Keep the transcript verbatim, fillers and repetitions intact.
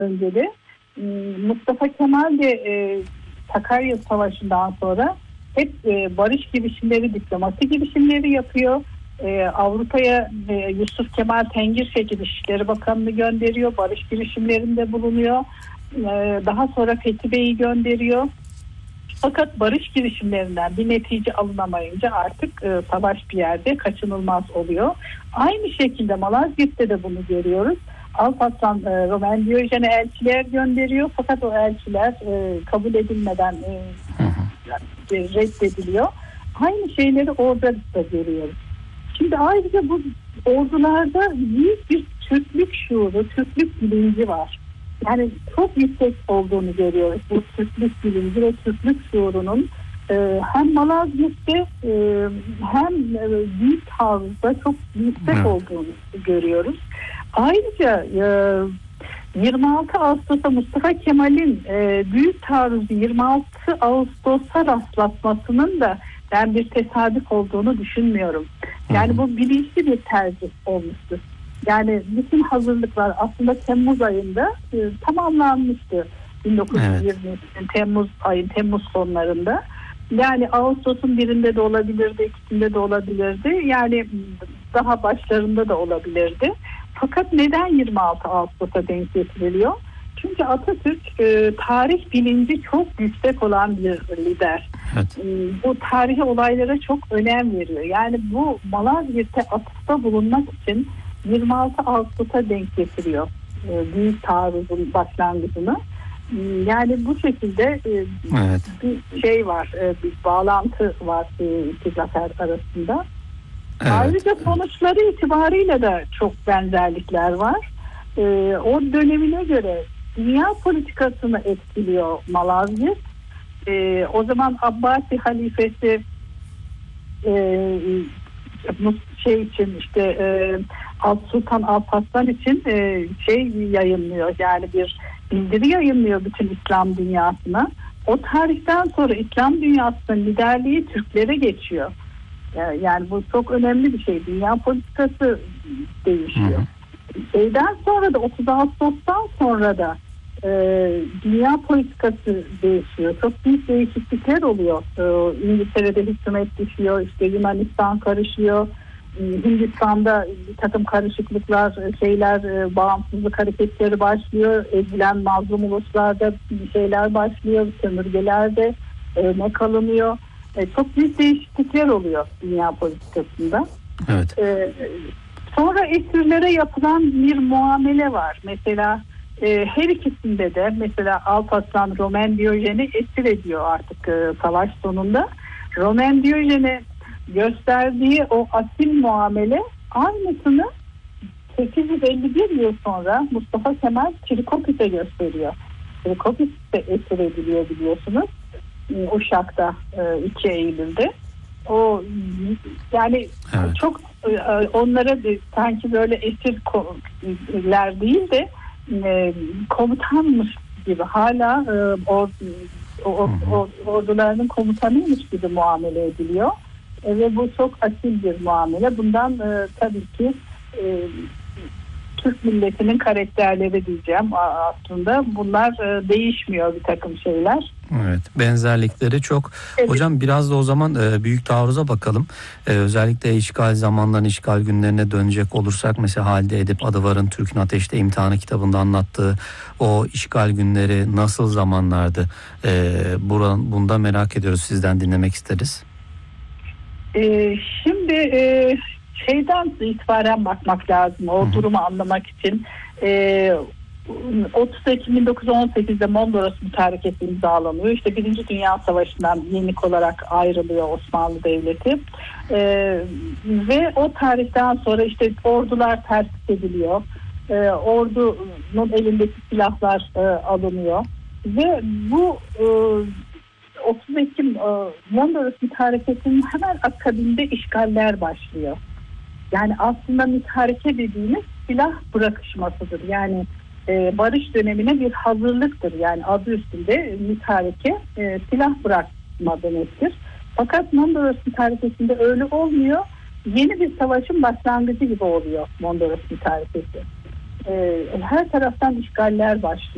önce de. Mustafa Kemal de e, Sakarya Savaşı'ndan sonra hep e, barış girişimleri, diplomasi girişimleri yapıyor. E, Avrupa'ya e, Yusuf Kemal Tengirşek Dışişleri Bakanı'nı gönderiyor. Barış girişimlerinde bulunuyor. E, daha sonra Fethi Bey'i gönderiyor. Fakat barış girişimlerinden bir netice alınamayınca artık e, savaş bir yerde kaçınılmaz oluyor. Aynı şekilde Malazgirt'te de bunu görüyoruz. Alparslan e, Roman Diyojen'e elçiler gönderiyor. Fakat o elçiler e, kabul edilmeden e, yani reddediliyor. Aynı şeyleri orada da görüyoruz. Şimdi ayrıca bu ordularda büyük bir Türklük şuuru, Türklük bilinci var. Yani çok yüksek olduğunu görüyoruz. Bu Türklük bilinci ve Türklük şuurunun e, hem Malazgirt'te e, hem e, büyük taarruzda çok yüksek Hı. olduğunu görüyoruz. Ayrıca e, yirmi altı Ağustos'ta Mustafa Kemal'in e, büyük taarruzu yirmi altı Ağustos'a rastlatmasının da ben bir tesadüf olduğunu düşünmüyorum. Yani bu bilinçli bir tercih olmuştur. Yani bütün hazırlıklar aslında Temmuz ayında e, tamamlanmıştı. bin dokuz yüz yirmi evet. Temmuz ayın Temmuz sonlarında. Yani Ağustos'un birinde de olabilirdi, ikisinde de olabilirdi. Yani daha başlarında da olabilirdi. Fakat neden yirmi altı Ağustos'a denk getiriliyor? Çünkü Atatürk e, tarih bilinci çok yüksek olan bir lider. Evet. E, bu tarihi olaylara çok önem veriyor. Yani bu Malazgirt'e atıfta bulunmak için yirmi altı Ağustos'a denk getiriyor e, büyük taarruzun başlangıcını. E, yani bu şekilde e, evet. bir şey var, e, bir bağlantı var e, iki zafer arasında. Evet. Ayrıca sonuçları itibariyle de çok benzerlikler var. E, o dönemine göre dünya politikasını etkiliyor Malazgirt. E, o zaman Abbasi halifesi e, şey için işte e, Sultan Alparslan için e, şey yayınlıyor, yani bir bildiri yayınlıyor bütün İslam dünyasına. O tarihten sonra İslam dünyasının liderliği Türklere geçiyor. Yani bu çok önemli bir şey. Dünya politikası değişiyor. Hı hı. Şeyden sonra da otuz Ağustos'tan sonra da e, dünya politikası değişiyor. Çok büyük değişiklikler oluyor. E, İngiltere'de hükümet düşüyor. İşte Yunanistan karışıyor. E, Hindistan'da bir takım karışıklıklar, şeyler, e, bağımsızlık hareketleri başlıyor. Ezilen mazlum uluslarda şeyler başlıyor. Sömürgelerde e, ne kalınıyor. E, çok büyük değişiklikler oluyor dünya politikasında. Evet. E, sonra esirlere yapılan bir muamele var. Mesela e, her ikisinde de mesela Alparslan Roman Diyojen'i esir ediyor artık e, savaş sonunda. Roman Diyojen'e gösterdiği o asil muamele aynısını sekiz yüz elli bir yıl sonra Mustafa Kemal Çirikopis'e gösteriyor. Çirikopis de esir ediliyor biliyorsunuz. Uşak'ta iki Eylül'de. O yani evet. çok onlara sanki böyle esirler değil de komutanmış gibi, hala or, or, or, ordularının komutanıymış gibi muamele ediliyor. Ve bu çok asil bir muamele. Bundan tabii ki Türk milletinin karakterleri diyeceğim aslında. Bunlar değişmiyor, bir takım şeyler. Evet, benzerlikleri çok. Evet. Hocam biraz da o zaman e, büyük taarruza bakalım. E, özellikle işgal zamanlarına, işgal günlerine dönecek olursak, mesela Halide Edip Adıvar'ın Türk'ün Ateşte İmtihanı kitabında anlattığı o işgal günleri nasıl zamanlardı? E, buran, bunda merak ediyoruz, sizden dinlemek isteriz. E, şimdi e, şeyden itibaren bakmak lazım o Hı-hı. durumu anlamak için. E, otuz Ekim bin dokuz yüz on sekizde Mondros Mütarekesi imzalanıyor. İşte Birinci Dünya Savaşı'ndan yenik olarak ayrılıyor Osmanlı Devleti. Ee, ve o tarihten sonra işte ordular tertip ediliyor. Ee, ordunun elindeki silahlar e, alınıyor. Ve bu e, otuz Ekim e, Mondros Mütarekesi'nin hemen akabinde işgaller başlıyor. Yani aslında mütareke dediğimiz silah bırakışmasıdır. Yani e, barış dönemine bir hazırlıktır. Yani adı üstünde mütareke e, silah bırakma demektir. Fakat Mondros Mütarekesi'nde öyle olmuyor. Yeni bir savaşın başlangıcı gibi oluyor Mondros Mütarekesi. E, her taraftan işgaller başlıyor.